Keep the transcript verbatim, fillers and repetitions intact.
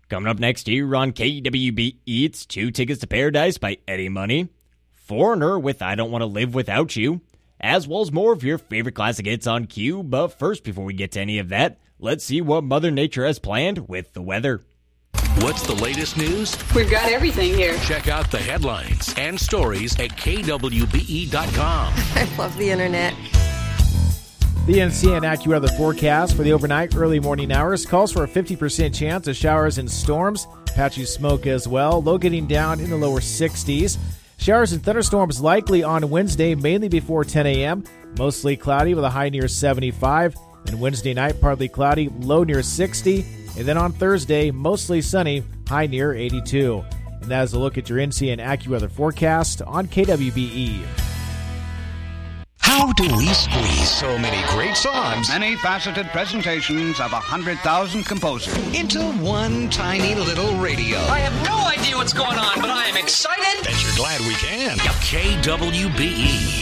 Coming up next here on K W B E, it's Two Tickets to Paradise by Eddie Money, Foreigner with I Don't Want to Live Without You, as well as more of your favorite classic hits on cue. But first, before we get to any of that, let's see what Mother Nature has planned with the weather. What's the latest news? We've got everything here. Check out the headlines and stories at K W B E dot com. I love the internet. The N C N AccuWeather forecast for the overnight early morning hours calls for a fifty percent chance of showers and storms, patchy smoke as well, low getting down in the lower sixties. Showers and thunderstorms likely on Wednesday, mainly before ten a.m., mostly cloudy with a high near seventy-five, and Wednesday night partly cloudy, low near sixty, and then on Thursday, mostly sunny, high near eighty-two. And that is a look at your N C N AccuWeather forecast on K W B E. How do we squeeze so many great songs Many faceted presentations of a hundred thousand composers into one tiny little radio? I have no idea what's going on, but I am excited. Bet you're glad we can. K W B E.